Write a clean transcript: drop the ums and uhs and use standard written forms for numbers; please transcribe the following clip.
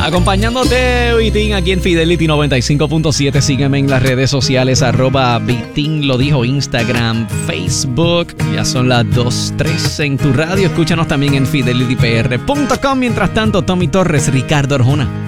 Acompañándote, Vitín, aquí en Fidelity 95.7. Sígueme en las redes sociales, @Vitín lo dijo, Instagram, Facebook. Ya son las 2:03 en tu radio. Escúchanos también en fidelitypr.com. Mientras tanto, Tommy Torres, Ricardo Arjona.